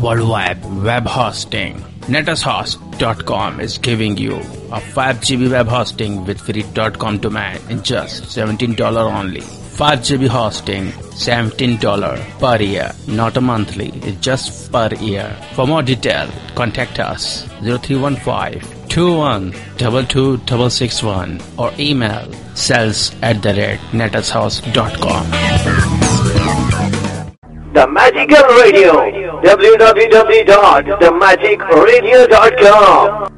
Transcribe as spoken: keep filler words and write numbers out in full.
worldwide web hosting. netushost dot com is giving you a five gigabyte web hosting with free .com domain in just seventeen dollars only. five gigabyte hosting, seventeen dollars per year, not a monthly, it's just per year. For more detail, contact us zero three one five, two one two two six six one or email sales at the rate netushost dot com. The Magical Radio, w w w dot the magic radio dot com.